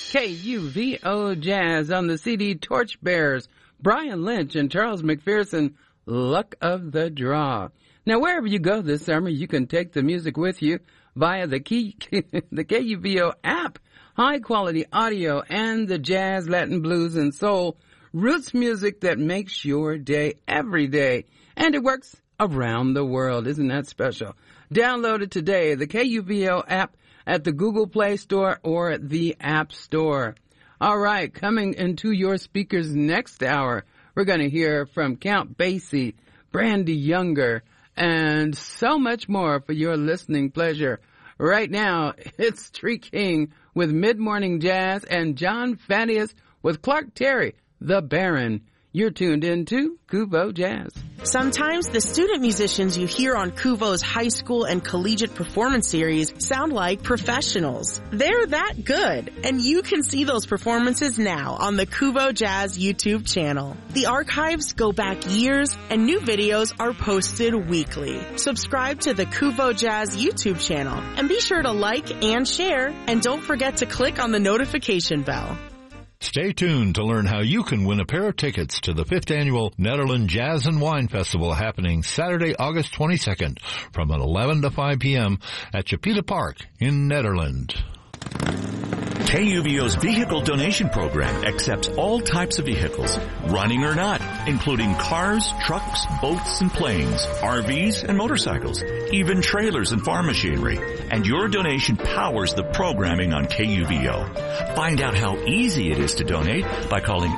KUVO Jazz on the CD Torchbearers, Brian Lynch and Charles McPherson, Luck of the Draw. Now, wherever you go this summer, you can take the music with you via the KUVO app, high-quality audio, and the jazz, Latin, blues, and soul roots music that makes your day every day. And it works around the world. Isn't that special? Download it today, the KUVO app at the Google Play Store or the App Store. All right, coming into your speakers next hour, we're going to hear from Count Basie, Brandy Younger, and so much more for your listening pleasure. Right now, it's Tree King with Mid-Morning Jazz and John Thaddeus with Clark Terry, The Baron. You're tuned in to KUVO Jazz. Sometimes the student musicians you hear on KUVO's high school and collegiate performance series sound like professionals. They're that good, and you can see those performances now on the KUVO Jazz YouTube channel. The archives go back years, and new videos are posted weekly. Subscribe to the KUVO Jazz YouTube channel, and be sure to like and share, and don't forget to click on the notification bell. Stay tuned to learn how you can win a pair of tickets to the 5th Annual Nederland Jazz and Wine Festival happening Saturday, August 22nd from 11 to 5 p.m. at Chapita Park in Nederland. KUVO's vehicle donation program accepts all types of vehicles, running or not, including cars, trucks, boats, and planes, RVs, and motorcycles, even trailers and farm machinery. And your donation powers the programming on KUVO. Find out how easy it is to donate by calling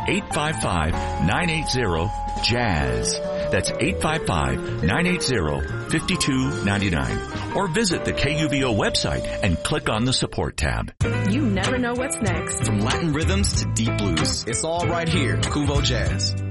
855-980-JAZZ. That's 855-980-5299. Or visit the KUVO website and click on the support tab. You never know what's next. From Latin rhythms to deep blues, it's all right here, KUVO Jazz.